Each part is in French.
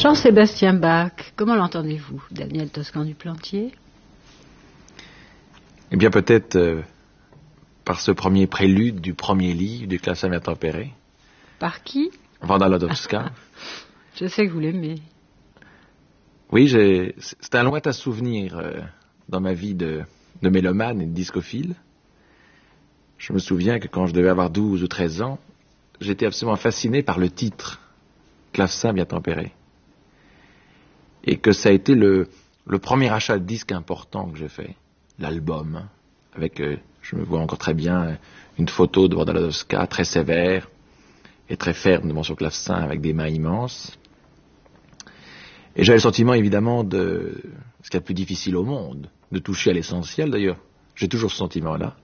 Jean-Sébastien Bach, comment l'entendez-vous, Daniel Toscan du Plantier? Eh bien, peut-être par ce premier prélude du premier livre du Clavecin bien tempéré. Par qui? Wanda Ladowska. Je sais que vous l'aimez. Oui, c'est un lointain souvenir dans ma vie de mélomane et de discophile. Je me souviens que quand je devais avoir 12 ou 13 ans, j'étais absolument fasciné par le titre Clavecin bien tempéré. Et que ça a été le premier achat de disque important que j'ai fait, l'album, avec, je me vois encore très bien, une photo de Wanda Ladowska, très sévère et très ferme devant son clavecin avec des mains immenses. Et j'avais le sentiment, évidemment, de ce qu'il y a de plus difficile au monde, de toucher à l'essentiel, d'ailleurs. J'ai toujours ce sentiment-là.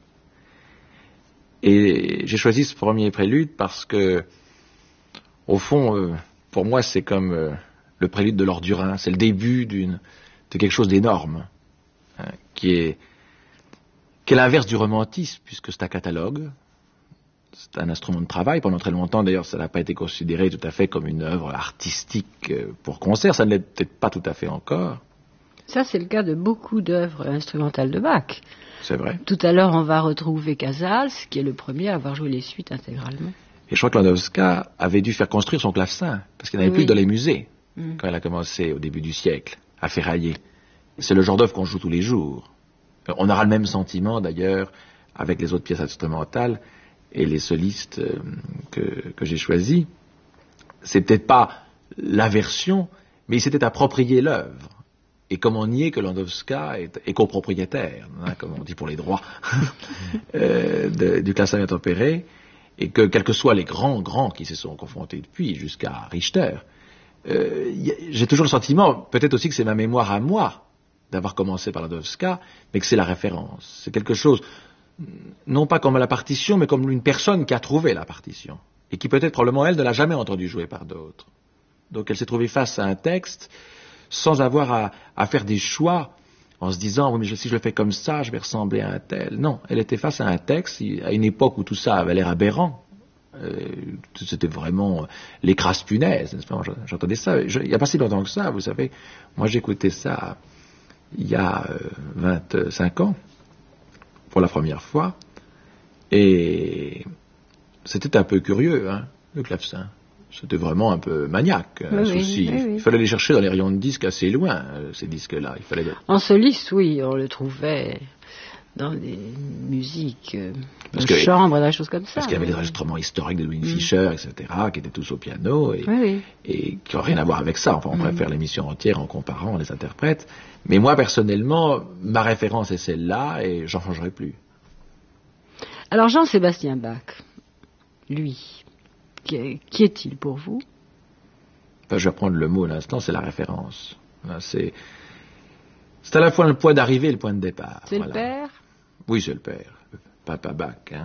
Et j'ai choisi ce premier prélude parce que, au fond, pour moi, c'est comme le prélude de l'Or du Rhin. C'est le début de quelque chose d'énorme, hein, qui est l'inverse du romantisme, puisque c'est un catalogue. C'est un instrument de travail. Pendant très longtemps, d'ailleurs, ça n'a pas été considéré tout à fait comme une œuvre artistique pour concert. Ça ne l'est peut-être pas tout à fait encore. Ça, c'est le cas de beaucoup d'œuvres instrumentales de Bach. C'est vrai. Tout à l'heure, on va retrouver Casals, qui est le premier à avoir joué les suites intégralement. Et je crois que Ladowska avait dû faire construire son clavecin, parce qu'il n'avait plus dans les musées, quand elle a commencé au début du siècle, à ferrailler. C'est le genre d'œuvre qu'on joue tous les jours. On aura le même sentiment, d'ailleurs, avec les autres pièces instrumentales et les solistes que j'ai choisis. C'est peut-être pas la version, mais il s'était approprié l'œuvre. Et comment nier que Ladowska est copropriétaire, hein, comme on dit pour les droits, du Clavecin bien tempéré, et que quels que soient les grands qui se sont confrontés depuis, jusqu'à Richter, j'ai toujours le sentiment, peut-être aussi que c'est ma mémoire à moi, d'avoir commencé par Ladowska, mais que c'est la référence. C'est quelque chose, non pas comme la partition, mais comme une personne qui a trouvé la partition, et qui peut-être, probablement, elle, ne l'a jamais entendu jouer par d'autres. Donc elle s'est trouvée face à un texte, sans avoir à faire des choix, en se disant, oui, mais si je le fais comme ça, je vais ressembler à un tel. Non, elle était face à un texte, à une époque où tout ça avait l'air aberrant. C'était vraiment les crasses punaises, n'est-ce pas? J'entendais ça. Il n'y a pas si longtemps que ça, vous savez. Moi, j'écoutais ça il y a 25 ans, pour la première fois. Et c'était un peu curieux, hein, le clavecin. C'était vraiment un peu maniaque, un souci. Oui. Il fallait les chercher dans les rayons de disques assez loin, ces disques-là. En soliste, oui, on le trouvait dans des musiques de chambre, des choses comme ça. Parce qu'il y avait des enregistrements historiques de Louis Fischer, etc., qui étaient tous au piano, et qui n'ont rien à voir avec ça. Enfin, on pourrait faire l'émission entière en comparant les interprètes. Mais moi, personnellement, ma référence est celle-là, et j'en changerai plus. Alors, Jean-Sébastien Bach, lui, qui est-il pour vous? Je vais prendre le mot à l'instant, c'est la référence. C'est à la fois le point d'arrivée et le point de départ. C'est le père? Oui, c'est le père. Papa Bach. Hein.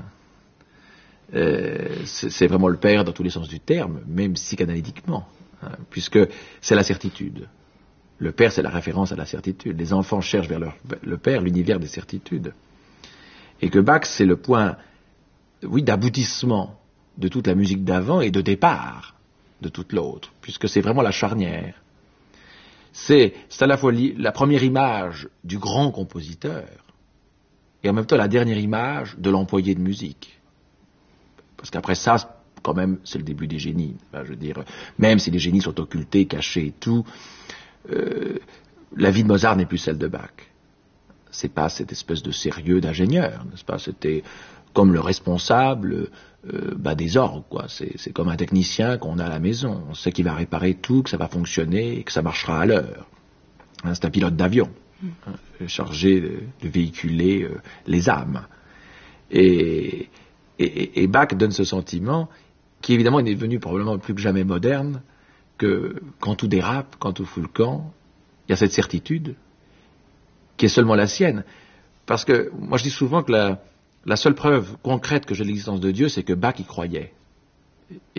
C'est vraiment le père dans tous les sens du terme, même psychanalytiquement, hein, puisque c'est la certitude. Le père, c'est la référence à la certitude. Les enfants cherchent vers le père l'univers des certitudes. Et que Bach, c'est le point, oui, d'aboutissement de toute la musique d'avant et de départ de toute l'autre, puisque c'est vraiment la charnière. C'est à la fois la première image du grand compositeur et en même temps la dernière image de l'employé de musique. Parce qu'après ça, quand même, c'est le début des génies. Enfin, je veux dire, même si les génies sont occultés, cachés et tout, la vie de Mozart n'est plus celle de Bach. C'est pas cette espèce de sérieux d'ingénieur, n'est-ce pas? C'était comme le responsable des orgues, quoi. C'est comme un technicien qu'on a à la maison. On sait qu'il va réparer tout, que ça va fonctionner et que ça marchera à l'heure. Hein, c'est un pilote d'avion, chargé de véhiculer les âmes. Et Bach donne ce sentiment qui, évidemment, est devenu probablement plus que jamais moderne, que quand tout dérape, quand tout fout le camp, il y a cette certitude qui est seulement la sienne. Parce que moi, je dis souvent que la seule preuve concrète que j'ai de l'existence de Dieu, c'est que Bach y croyait.